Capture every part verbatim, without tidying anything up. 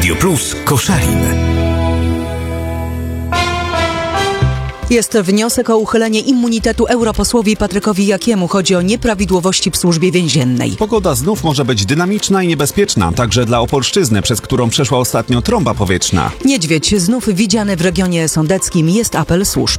Radio Plus Koszalin. Jest wniosek o uchylenie immunitetu europosłowi Patrykowi Jakiemu. Chodzi o nieprawidłowości w służbie więziennej. Pogoda znów może być dynamiczna i niebezpieczna, także dla Opolszczyzny, przez którą przeszła ostatnio trąba powietrzna. Niedźwiedź znów widziany w regionie sądeckim. Jest apel służb.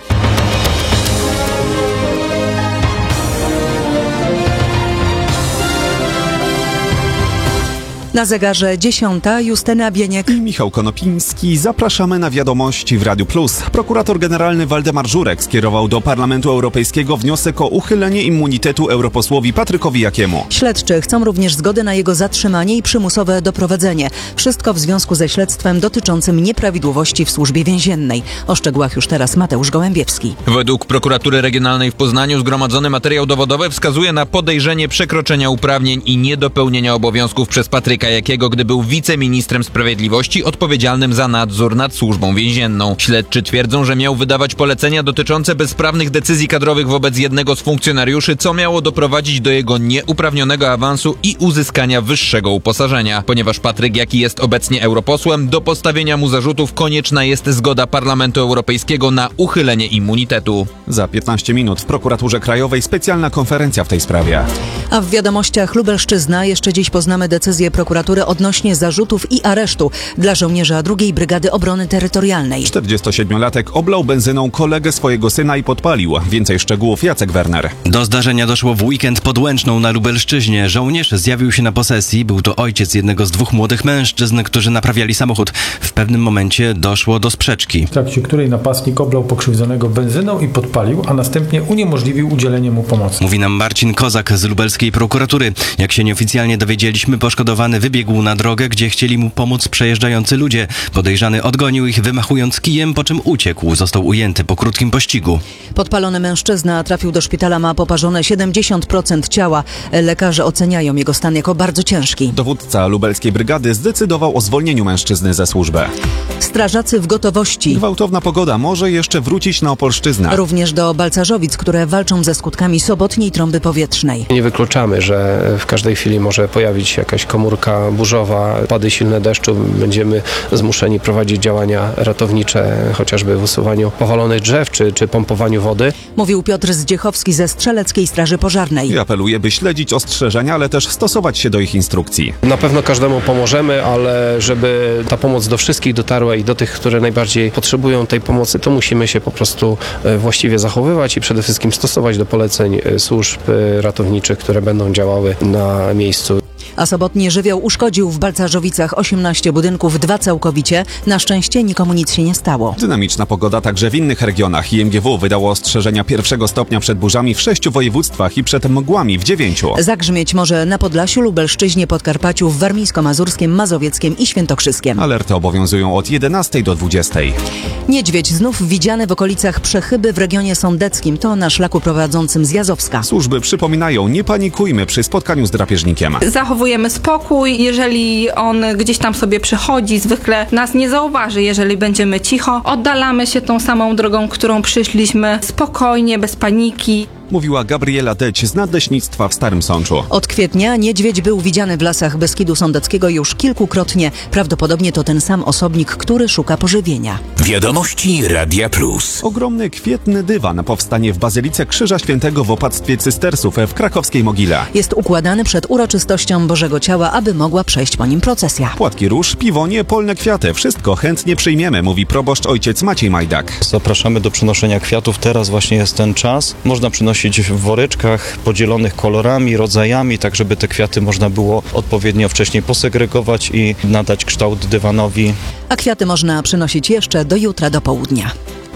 Na zegarze dziesiąta. Justyna Bieniek i Michał Konopiński. Zapraszamy na wiadomości w Radiu Plus. Prokurator generalny Waldemar Żurek skierował do Parlamentu Europejskiego wniosek o uchylenie immunitetu europosłowi Patrykowi Jakiemu. Śledczy chcą również zgody na jego zatrzymanie i przymusowe doprowadzenie. Wszystko w związku ze śledztwem dotyczącym nieprawidłowości w służbie więziennej. O szczegółach już teraz Mateusz Gołębiewski. Według prokuratury regionalnej w Poznaniu zgromadzony materiał dowodowy wskazuje na podejrzenie przekroczenia uprawnień i niedopełnienia obowiązków przez Patryka Jakiego, gdy był wiceministrem sprawiedliwości odpowiedzialnym za nadzór nad służbą więzienną. Śledczy twierdzą, że miał wydawać polecenia dotyczące bezprawnych decyzji kadrowych wobec jednego z funkcjonariuszy, co miało doprowadzić do jego nieuprawnionego awansu i uzyskania wyższego uposażenia. Ponieważ Patryk Jaki jest obecnie europosłem, do postawienia mu zarzutów konieczna jest zgoda Parlamentu Europejskiego na uchylenie immunitetu. Za piętnaście minut w Prokuraturze Krajowej specjalna konferencja w tej sprawie. A w wiadomościach Lubelszczyzna jeszcze dziś poznamy decyzję prokuratury odnośnie zarzutów i aresztu dla żołnierza drugiej Brygady Obrony Terytorialnej. czterdziestosiedmiolatek oblał benzyną kolegę swojego syna i podpalił. Więcej szczegółów Jacek Werner. Do zdarzenia doszło w weekend pod Łęczną na Lubelszczyźnie. Żołnierz zjawił się na posesji. Był to ojciec jednego z dwóch młodych mężczyzn, którzy naprawiali samochód. W pewnym momencie doszło do sprzeczki, w trakcie której napastnik oblał pokrzywdzonego benzyną i podpalił, a następnie uniemożliwił udzielenie mu pomocy. Mówi nam Marcin Kozak z lubelskiej prokuratury. Jak się nieoficjalnie dowiedzieliśmy, poszkodowany wybiegł na drogę, gdzie chcieli mu pomóc przejeżdżający ludzie. Podejrzany odgonił ich, wymachując kijem, po czym uciekł. Został ujęty po krótkim pościgu. Podpalony mężczyzna trafił do szpitala, ma poparzone siedemdziesiąt procent ciała. Lekarze oceniają jego stan jako bardzo ciężki. Dowódca lubelskiej brygady zdecydował o zwolnieniu mężczyzny ze służby. Strażacy w gotowości. Gwałtowna pogoda może jeszcze wrócić na Opolszczyznę. Również do Balcarzowic, które walczą ze skutkami sobotniej trąby powietrznej. Nie wykluczamy, że w każdej chwili może pojawić się jakaś komórka burzowa, pady silne deszczu. Będziemy zmuszeni prowadzić działania ratownicze, chociażby w usuwaniu powalonych drzew czy, czy pompowaniu wody. Mówił Piotr Zdziechowski ze Strzeleckiej Straży Pożarnej. I apeluje, by śledzić ostrzeżenia, ale też stosować się do ich instrukcji. Na pewno każdemu pomożemy, ale żeby ta pomoc do wszystkich dotarła i do tych, które najbardziej potrzebują tej pomocy, to musimy się po prostu właściwie zachowywać i przede wszystkim stosować do poleceń służb ratowniczych, które będą działały na miejscu. A sobotni żywioł uszkodził w Balcarzowicach osiemnaście budynków, dwa całkowicie. Na szczęście nikomu nic się nie stało. Dynamiczna pogoda także w innych regionach. I M G W wydało ostrzeżenia pierwszego stopnia przed burzami w sześciu województwach i przed mgłami w dziewięciu. Zagrzmieć może na Podlasiu, Lubelszczyźnie, Podkarpaciu, w Warmińsko-Mazurskim, Mazowieckiem i Świętokrzyskiem. Alerty obowiązują od jedenastej do dwudziestej. Niedźwiedź znów widziany w okolicach Przechyby w regionie sądeckim. To na szlaku prowadzącym z Jazowska. Służby przypominają, nie panikujmy przy spotkaniu z drapieżnikiem. Zachowujemy spokój, jeżeli on gdzieś tam sobie przychodzi, zwykle nas nie zauważy, jeżeli będziemy cicho. Oddalamy się tą samą drogą, którą przyszliśmy, spokojnie, bez paniki. Mówiła Gabriela Deć z Nadleśnictwa w Starym Sączu. Od kwietnia niedźwiedź był widziany w lasach Beskidu Sądeckiego już kilkukrotnie. Prawdopodobnie to ten sam osobnik, który szuka pożywienia. Wiadomości Radia Plus. Ogromny kwietny dywan powstanie w Bazylice Krzyża Świętego w opactwie cystersów w krakowskiej Mogile. Jest układany przed uroczystością Bożego Ciała, aby mogła przejść po nim procesja. Płatki róż, piwonie, polne kwiaty. Wszystko chętnie przyjmiemy, mówi proboszcz ojciec Maciej Majdak. Zapraszamy do przynoszenia kwiatów. Teraz właśnie jest ten czas. Można przynosić w woreczkach podzielonych kolorami, rodzajami, tak żeby te kwiaty można było odpowiednio wcześniej posegregować i nadać kształt dywanowi. A kwiaty można przynosić jeszcze do jutra do południa.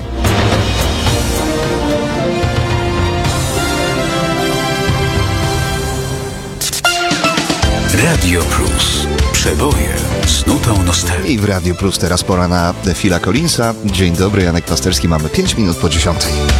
Radio Plus. Przeboje z nutą nostalgii. I w Radio Plus teraz pora na Phila Collinsa. Dzień dobry, Janek Pasterski, mamy pięć minut po dziesiątej.